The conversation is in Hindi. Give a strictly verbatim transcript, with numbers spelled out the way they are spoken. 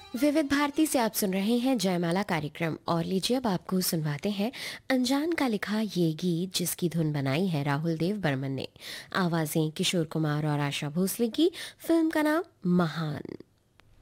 विविध भारती से आप सुन रहे हैं जयमाला कार्यक्रम और लीजिए अब आपको सुनवाते हैं अनजान का लिखा ये गीत जिसकी धुन बनाई है राहुल देव बर्मन ने। आवाजें किशोर कुमार और आशा भोसले की। फिल्म का नाम महान।